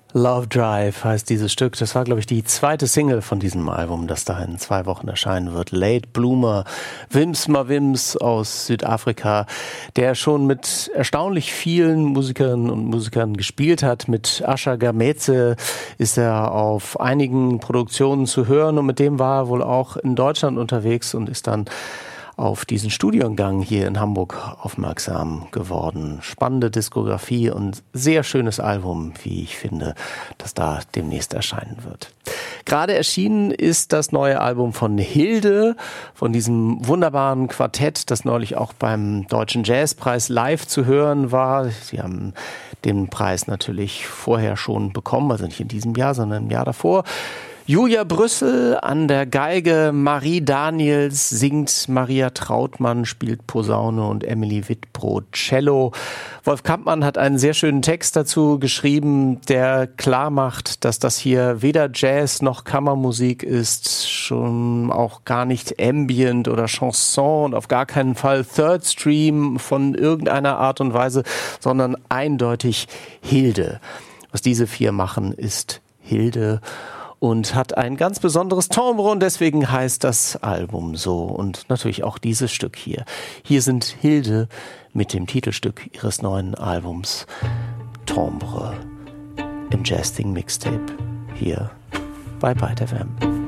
Love Drive heißt dieses Stück. Das war, glaube ich, die zweite Single von diesem Album, das da in 2 Wochen erscheinen wird. Late Bloomer, Wims Mawims aus Südafrika, der schon mit erstaunlich vielen Musikerinnen und Musikern gespielt hat. Mit Asha Gameze ist er auf einigen Produktionen zu hören und mit dem war er wohl auch in Deutschland unterwegs und ist dann auf diesen Studiengang hier in Hamburg aufmerksam geworden. Spannende Diskografie und sehr schönes Album, wie ich finde, das da demnächst erscheinen wird. Gerade erschienen ist das neue Album von Hilde, von diesem wunderbaren Quartett, das neulich auch beim Deutschen Jazzpreis live zu hören war. Sie haben den Preis natürlich vorher schon bekommen, also nicht in diesem Jahr, sondern im Jahr davor. Julia Brüssel an der Geige, Marie Daniels singt, Maria Trautmann spielt Posaune und Emily Wittbrod Cello. Wolf Kampmann hat einen sehr schönen Text dazu geschrieben, der klar macht, dass das hier weder Jazz noch Kammermusik ist, schon auch gar nicht Ambient oder Chanson und auf gar keinen Fall Third Stream von irgendeiner Art und Weise, sondern eindeutig Hilde. Was diese 4 machen, ist Hilde und hat ein ganz besonderes Timbre und deswegen heißt das Album so und natürlich auch dieses Stück hier. Hier sind Hilde mit dem Titelstück ihres neuen Albums Timbre im Jazz Thing Mixtape hier bei Byte FM.